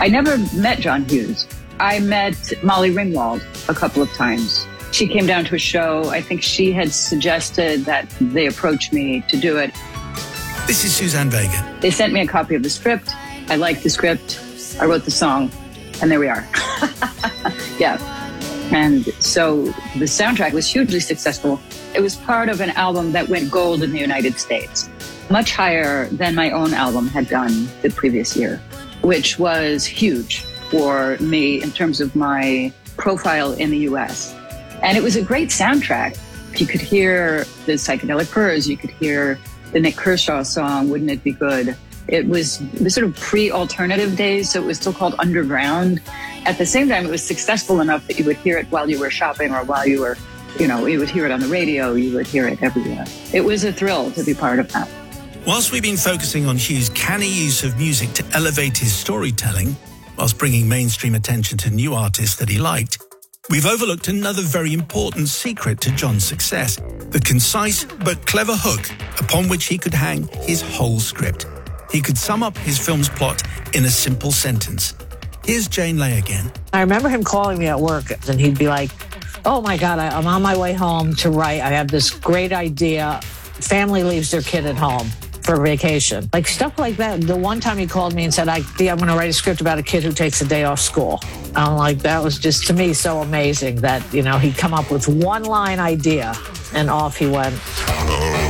I never met John Hughes. I met Molly Ringwald a couple of times. She came down to a show. I think she had suggested that they approach me to do it. This is Suzanne Vega. They sent me a copy of the script. I liked the script. I wrote the song, and there we are. Yeah. And so the soundtrack was hugely successful. It was part of an album that went gold in the United States, much higher than my own album had done the previous year, which was huge for me in terms of my profile in the US. And it was a great soundtrack. You could hear the Psychedelic Furs, you could hear the Nick Kershaw song, Wouldn't It Be Good? It was the sort of pre-alternative days, so it was still called underground. At the same time, it was successful enough that you would hear it while you were shopping or while you were, you would hear it on the radio, you would hear it everywhere. It was a thrill to be part of that. Whilst we've been focusing on Hughes' canny use of music to elevate his storytelling, whilst bringing mainstream attention to new artists that he liked, we've overlooked another very important secret to John's success, the concise but clever hook upon which he could hang his whole script. He could sum up his film's plot in a simple sentence. Here's Jane Lay again. I remember him calling me at work, and he'd be like, oh my God, I'm on my way home to write. I have this great idea. Family leaves their kid at home for vacation. Like stuff like that. The one time he called me and said, I'm going to write a script about a kid who takes a day off school. I'm like, that was just, to me, so amazing that, he'd come up with one line idea and off he went.